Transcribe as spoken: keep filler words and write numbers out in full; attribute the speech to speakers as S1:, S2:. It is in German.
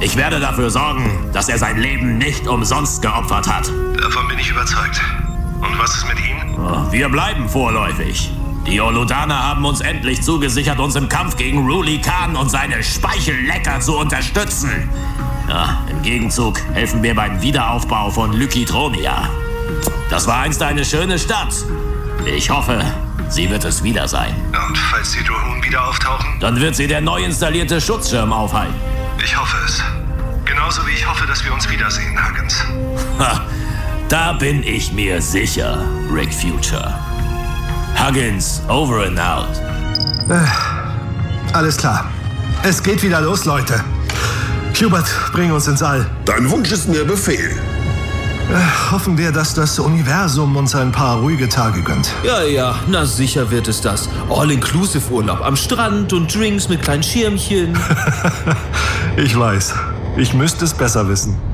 S1: Ich werde dafür sorgen, dass er sein Leben nicht umsonst geopfert hat.
S2: Davon bin ich überzeugt. Und was ist mit Ihnen?
S1: Wir bleiben vorläufig. Die Oludaner haben uns endlich zugesichert, uns im Kampf gegen Ruli Khan und seine Speichellecker zu unterstützen. Ja, im Gegenzug helfen wir beim Wiederaufbau von Lykitronia. Das war einst eine schöne Stadt. Ich hoffe, sie wird es wieder sein.
S2: Und falls die Drohnen wieder auftauchen?
S1: Dann wird sie der neu installierte Schutzschirm aufhalten.
S2: Ich hoffe es. Genauso wie ich hoffe, dass wir uns wiedersehen, Huggins.
S1: Ha, da bin ich mir sicher, Rick Future. Huggins, over and out.
S3: Äh, alles klar. Es geht wieder los, Leute. Hubert, bring uns ins All.
S4: Dein Wunsch ist mir Befehl.
S3: Äh, hoffen wir, dass das Universum uns ein paar ruhige Tage gönnt.
S5: Ja, ja, na sicher wird es das. All-Inclusive-Urlaub am Strand und Drinks mit kleinen Schirmchen.
S3: Ich weiß. Ich müsste es besser wissen.